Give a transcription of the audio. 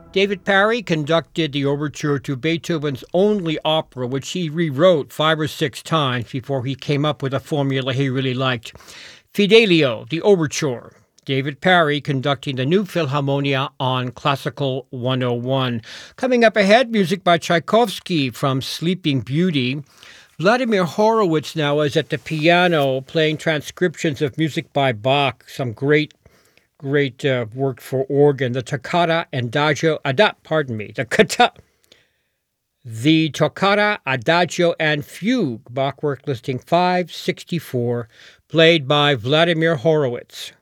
David Parry conducted the overture to Beethoven's only opera, which he rewrote 5 or 6 times before he came up with a formula he really liked. Fidelio, the overture. David Parry conducting the New Philharmonia on Classical 101. Coming up ahead, music by Tchaikovsky from Sleeping Beauty. Vladimir Horowitz now is at the piano playing transcriptions of music by Bach, some great work for organ. The Toccata Adagio and Fugue, Bach work listing 564, played by Vladimir Horowitz.